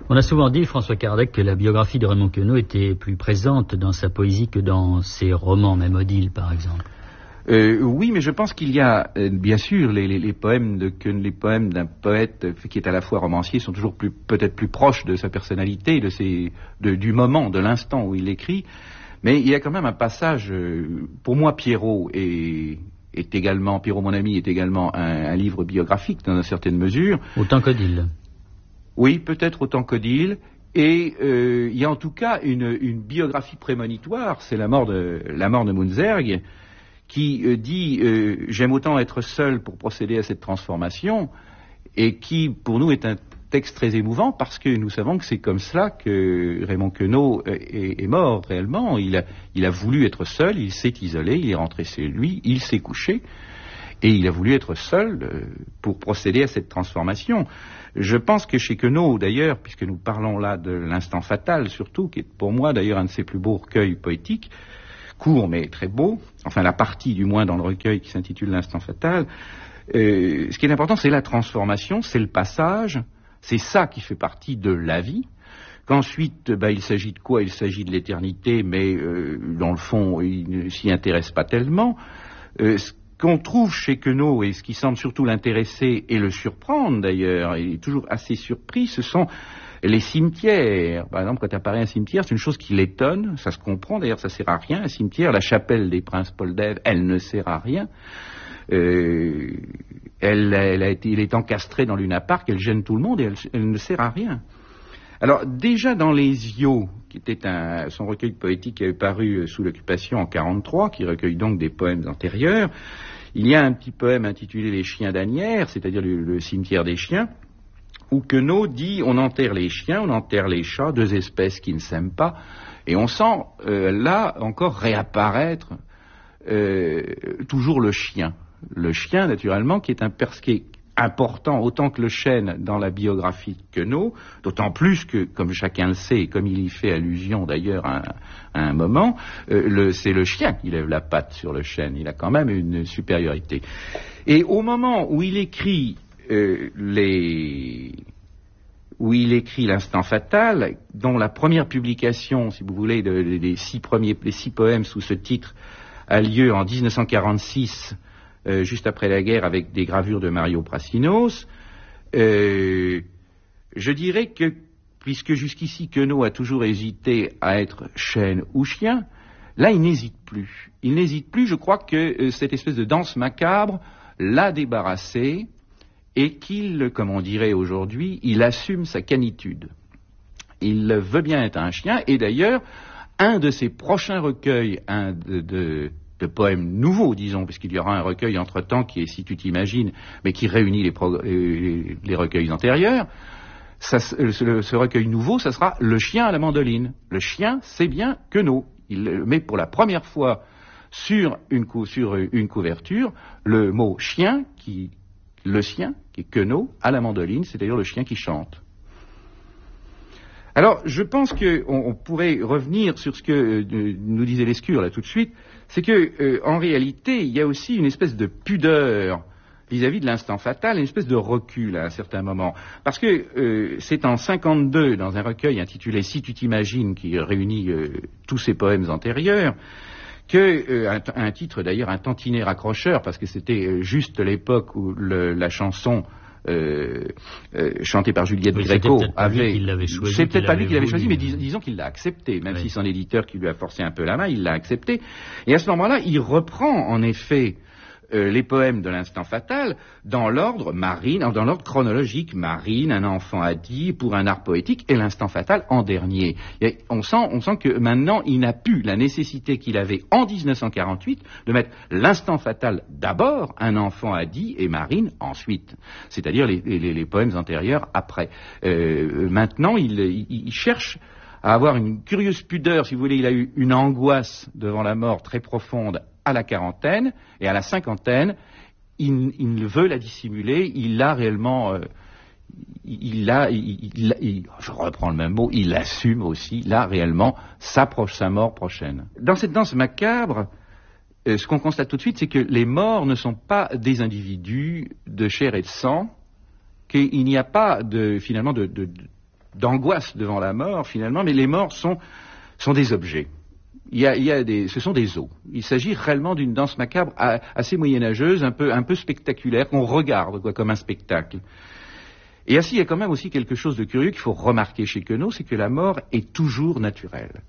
On a souvent dit, François Kardec, que la biographie de Raymond Queneau était plus présente dans sa poésie que dans ses romans, même Odile par exemple. Oui, mais je pense qu'il y a, bien sûr, les poèmes les poèmes d'un poète qui est à la fois romancier sont toujours peut-être plus proches de sa personnalité, du moment, de l'instant où il écrit. Mais il y a quand même un passage, pour moi, Pierrot mon ami, est également un livre biographique dans une certaine mesure. Autant qu'Odile. Oui, peut-être autant qu'Odile. Et il y a en tout cas une biographie prémonitoire, c'est la mort de Munzerg, qui dit j'aime autant être seul pour procéder à cette transformation, et qui pour nous est un texte très émouvant parce que nous savons que c'est comme cela que Raymond Queneau est mort réellement. Il a voulu être seul, il s'est isolé, il est rentré chez lui, il s'est couché, et il a voulu être seul pour procéder à cette transformation. Je pense que chez Queneau, d'ailleurs, puisque nous parlons là de l'instant fatal surtout, qui est pour moi d'ailleurs un de ses plus beaux recueils poétiques, court mais très beau, enfin la partie du moins dans le recueil qui s'intitule L'instant fatal, ce qui est important c'est la transformation, c'est le passage, c'est ça qui fait partie de la vie, qu'ensuite il s'agit de quoi? Il s'agit de l'éternité, mais dans le fond il ne s'y intéresse pas tellement. Ce qu'on trouve chez Queneau, et ce qui semble surtout l'intéresser et le surprendre d'ailleurs, il est toujours assez surpris, ce sont les cimetières. Par exemple, quand apparaît un cimetière, c'est une chose qui l'étonne, ça se comprend, d'ailleurs ça sert à rien, un cimetière, la chapelle des Princes Paul d'Ève, elle ne sert à rien. Il est encastré dans Luna Park, elle gêne tout le monde et elle ne sert à rien. Alors déjà dans Les Iaux, qui était son recueil poétique qui avait paru sous l'occupation en 1943, qui recueille donc des poèmes antérieurs, il y a un petit poème intitulé Les chiens d'Asnières, c'est-à-dire le cimetière des chiens, où Queneau dit on enterre les chiens, on enterre les chats, deux espèces qui ne s'aiment pas, et on sent là encore réapparaître toujours le chien. Le chien, naturellement, qui est important autant que le chêne dans la biographie de Queneau, d'autant plus que, comme chacun le sait, et comme il y fait allusion d'ailleurs à un moment, c'est le chien qui lève la patte sur le chêne, il a quand même une supériorité. Et au moment où il écrit L'instant fatal, dont la première publication, si vous voulez, des 6 poèmes sous ce titre a lieu en 1946, juste après la guerre, avec des gravures de Mario Prassinos, je dirais que, puisque jusqu'ici Queneau a toujours hésité à être chêne ou chien, là il n'hésite plus. Il n'hésite plus, je crois que cette espèce de danse macabre l'a débarrassé, et qu'il, comme on dirait aujourd'hui, il assume sa canitude. Il veut bien être un chien, et d'ailleurs, un de ses prochains recueils, de poèmes nouveaux, disons, puisqu'il y aura un recueil entre-temps qui est Si tu t'imagines, mais qui réunit les recueils antérieurs, ce recueil nouveau, ça sera Le chien à la mandoline. Le chien, c'est bien Queneau. Il met pour la première fois sur une couverture le mot chien, le sien, qui est Queneau, à la mandoline, c'est-à-dire le chien qui chante. Alors, je pense qu'on pourrait revenir sur ce que nous disait Lescure, là, tout de suite, c'est que, en réalité, il y a aussi une espèce de pudeur vis-à-vis de l'instant fatal, une espèce de recul à un certain moment. Parce que c'est en 1952, dans un recueil intitulé Si tu t'imagines, qui réunit tous ces poèmes antérieurs, un titre d'ailleurs un tantinet raccrocheur, parce que c'était juste l'époque où la chanson chantée par Juliette Gréco avait... C'est peut-être pas lui qui l'avait choisi, mais disons qu'il l'a accepté, même si son éditeur qui lui a forcé un peu la main, il l'a accepté. Et à ce moment-là, il reprend en effet les poèmes de l'instant fatal dans l'ordre chronologique. Marine, un enfant a dit, pour un art poétique, et l'instant fatal en dernier. Et on sent que maintenant il n'a plus la nécessité qu'il avait en 1948 de mettre l'instant fatal d'abord, un enfant a dit, et Marine ensuite. C'est-à-dire les poèmes antérieurs après. Maintenant il cherche à avoir une curieuse pudeur, si vous voulez. Il a eu une angoisse devant la mort très profonde à la quarantaine, et à la cinquantaine, il veut la dissimuler, il a réellement... je reprends le même mot, il assume aussi, là, réellement, sa mort prochaine. Dans cette danse macabre, ce qu'on constate tout de suite, c'est que les morts ne sont pas des individus de chair et de sang, qu'il n'y a pas finalement d'angoisse devant la mort, finalement, mais les morts sont des objets. Ce sont des os. Il s'agit réellement d'une danse macabre assez moyenâgeuse, un peu spectaculaire, qu'on regarde comme un spectacle. Et ainsi, il y a quand même aussi quelque chose de curieux qu'il faut remarquer chez Queneau, c'est que la mort est toujours naturelle.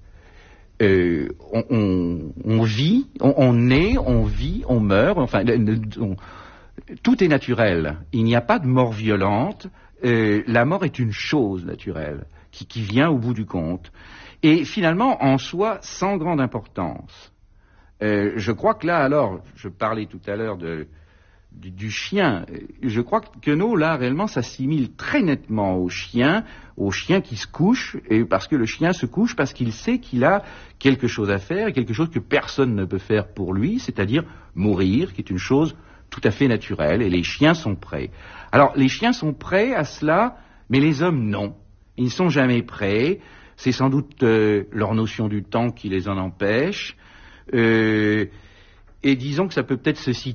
On vit, on naît, on vit, on meurt, enfin, tout est naturel. Il n'y a pas de mort violente. La mort est une chose naturelle qui vient au bout du compte. Et finalement, en soi, sans grande importance. Je crois que là, alors, je parlais tout à l'heure du chien. Je crois que Queneau, là, réellement, s'assimile très nettement au chien qui se couche, et parce que le chien se couche parce qu'il sait qu'il a quelque chose à faire, et quelque chose que personne ne peut faire pour lui, c'est-à-dire mourir, qui est une chose tout à fait naturelle, et les chiens sont prêts. Alors, les chiens sont prêts à cela, mais les hommes, non. Ils ne sont jamais prêts. C'est sans doute leur notion du temps qui les en empêche. Et disons que ça peut peut-être se situer